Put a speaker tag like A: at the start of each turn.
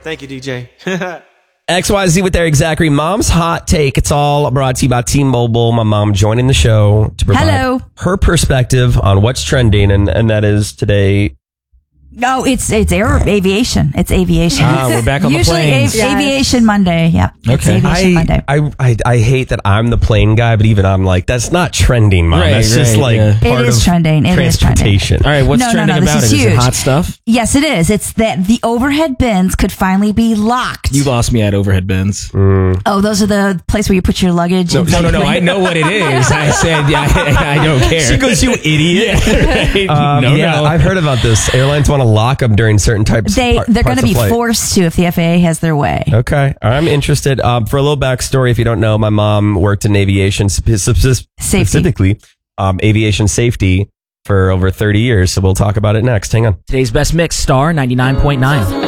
A: Thank you, DJ.
B: XYZ with their Zachary. Mom's hot take. It's all brought to you by T-Mobile. My mom joining the show to provide her perspective on what's trending, and that is today.
C: No, it's aviation. It's aviation.
D: We're back on the planes.
C: Aviation Monday. Yeah.
D: Okay.
C: Aviation Monday.
B: I hate that I'm the plane guy, but even I'm like, that's not trending, Mom. That's just like part
C: it is
B: of
C: trending. It
B: transportation.
C: Is trending.
D: All right, what's trending about it? Is it hot stuff?
C: Yes, it is. It's that the overhead bins could finally be locked.
D: You lost me at overhead bins.
C: Oh, those are the place where you put your luggage.
D: No. I know what it is. I said, I don't care.
B: She goes, you idiot.
D: No.
B: I've heard about this. Airlines want to lock them during certain types.
C: They're going to be forced to if the FAA has their way.
B: Okay, I'm interested. For a little backstory, if you don't know, my mom worked in aviation, specifically aviation safety for over 30 years. So we'll talk about it next. Hang on.
E: Today's best mix, Star 99.9.